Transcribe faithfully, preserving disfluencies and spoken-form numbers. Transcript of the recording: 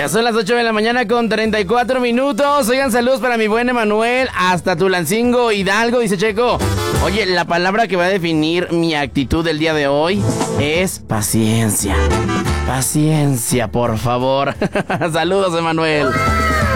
Ya son las ocho de la mañana con treinta y cuatro minutos. Oigan, saludos para mi buen Emanuel hasta Tulancingo, Hidalgo, dice Checo. Oye, la palabra que va a definir mi actitud del día de hoy es paciencia. Paciencia, por favor. Saludos, Emanuel.